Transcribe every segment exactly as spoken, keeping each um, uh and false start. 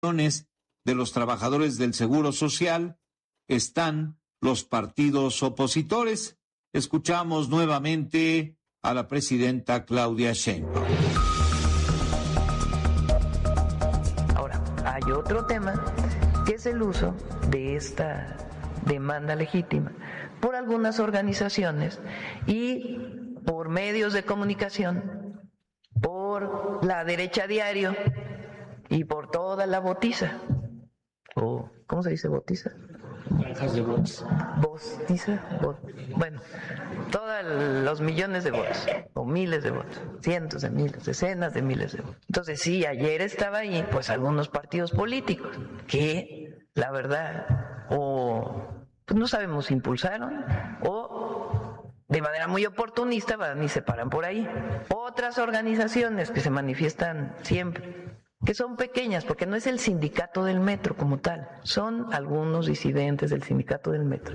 de los trabajadores del Seguro Social están los partidos opositores. Escuchamos nuevamente a la presidenta Claudia Sheinbaum. Ahora, hay otro tema, que es el uso de esta demanda legítima por algunas organizaciones y por medios de comunicación, por la derecha diario y por toda la botiza. ¿O cómo se dice botiza? De bots. Botiza, bot. Bueno, todos los millones de bots, o miles de bots, cientos de miles, decenas de miles de bots. Entonces, sí, ayer estaba ahí, pues algunos partidos políticos que, la verdad, o pues, no sabemos, impulsaron, o de manera muy oportunista van y se paran por ahí. Otras organizaciones que se manifiestan siempre, que son pequeñas, porque no es el sindicato del metro como tal, son algunos disidentes del sindicato del metro.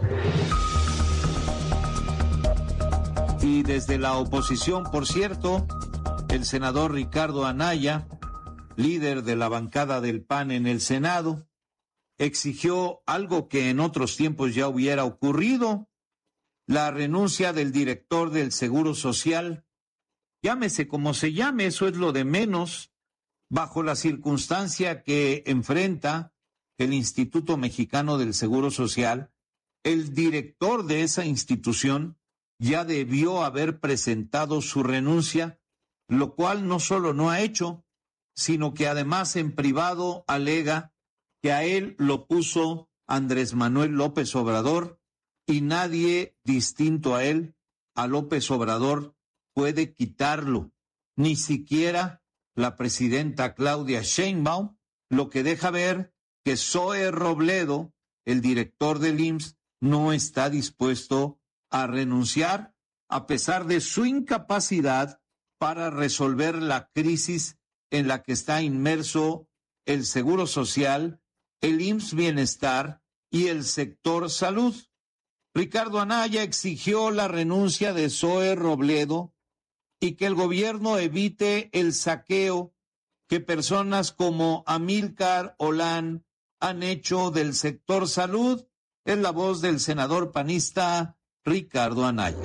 Y desde la oposición, por cierto, el senador Ricardo Anaya, líder de la bancada del P A N en el Senado, exigió algo que en otros tiempos ya hubiera ocurrido: la renuncia del director del Seguro Social. Llámese como se llame, eso es lo de menos, bajo la circunstancia que enfrenta el Instituto Mexicano del Seguro Social. El director de esa institución ya debió haber presentado su renuncia, lo cual no solo no ha hecho, sino que además en privado alega que a él lo puso Andrés Manuel López Obrador y nadie distinto a él, a López Obrador, puede quitarlo, ni siquiera la presidenta Claudia Sheinbaum, lo que deja ver que Zoe Robledo, el director del I M S S, no está dispuesto a renunciar a pesar de su incapacidad para resolver la crisis en la que está inmerso el Seguro Social, el I M S S Bienestar y el sector salud. Ricardo Anaya exigió la renuncia de Zoe Robledo y que el gobierno evite el saqueo que personas como Amílcar Olán han hecho del sector salud. Es la voz del senador panista Ricardo Anaya.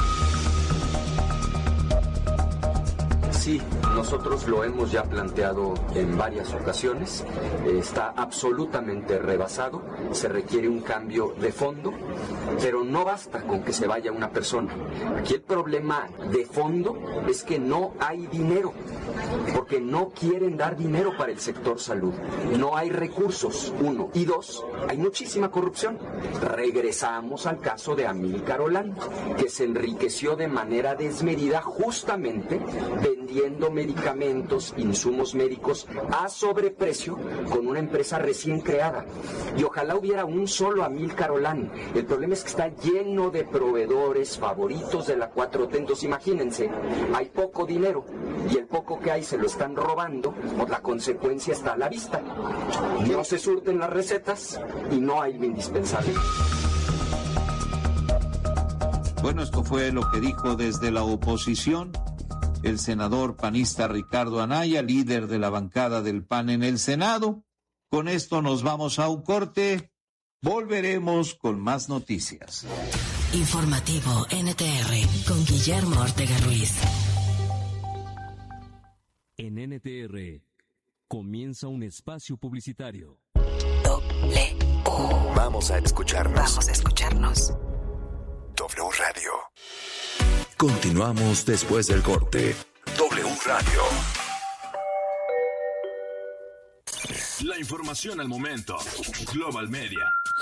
Sí, nosotros lo hemos ya planteado en varias ocasiones, está absolutamente rebasado, se requiere un cambio de fondo, pero no basta con que se vaya una persona. Aquí el problema de fondo es que no hay dinero, porque no quieren dar dinero para el sector salud. No hay recursos, uno. Y dos, hay muchísima corrupción. Regresamos al caso de Amílcar Olán, que se enriqueció de manera desmedida justamente vendiendo medicamentos, insumos médicos a sobreprecio con una empresa recién creada. Y ojalá hubiera un solo Amílcar Olán. El problema es que está lleno de proveedores favoritos de la cuatro T. Entonces imagínense, hay poco dinero y el poco que hay se lo están robando, pues la consecuencia está a la vista. No se surten las recetas y no hay lo indispensable. Bueno, esto fue lo que dijo desde la oposición el senador panista Ricardo Anaya, líder de la bancada del P A N en el Senado. Con esto nos vamos a un corte. Volveremos con más noticias. Informativo N T R con Guillermo Ortega Ruiz. En N T R comienza un espacio publicitario. Doble U. Vamos a escucharnos. Vamos a escucharnos. W Radio. Continuamos después del corte. W Radio. La información al momento. Global Media.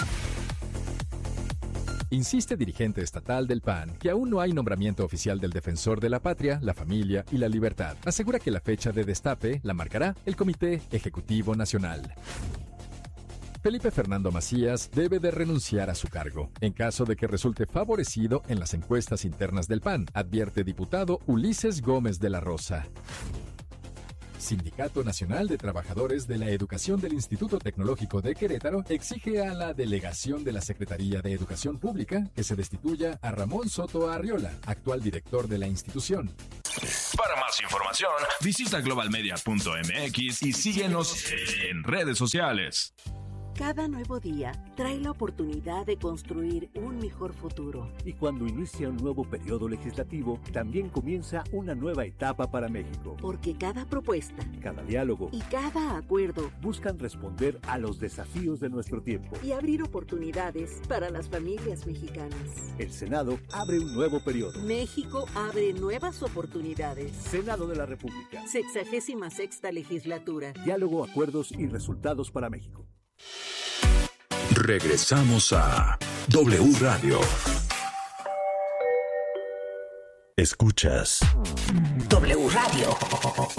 Insiste dirigente estatal del P A N que aún no hay nombramiento oficial del defensor de la patria, la familia y la libertad. Asegura que la fecha de destape la marcará el Comité Ejecutivo Nacional. Felipe Fernando Macías debe de renunciar a su cargo en caso de que resulte favorecido en las encuestas internas del P A N, advierte diputado Ulises Gómez de la Rosa. Sindicato Nacional de Trabajadores de la Educación del Instituto Tecnológico de Querétaro exige a la delegación de la Secretaría de Educación Pública que se destituya a Ramón Soto Arriola, actual director de la institución. Para más información, visita global media punto m x y síguenos en redes sociales. Cada nuevo día trae la oportunidad de construir un mejor futuro. Y cuando inicia un nuevo periodo legislativo, también comienza una nueva etapa para México. Porque cada propuesta, cada diálogo y cada acuerdo buscan responder a los desafíos de nuestro tiempo y abrir oportunidades para las familias mexicanas. El Senado abre un nuevo periodo. México abre nuevas oportunidades. Senado de la República. Sexagésima sexta legislatura. Diálogo, acuerdos y resultados para México. Regresamos a W Radio. Escuchas W Radio.